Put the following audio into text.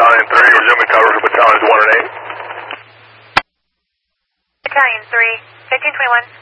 Battalion 3, resuming coverage of Battalions 1 and 8. Battalion 3, 1521.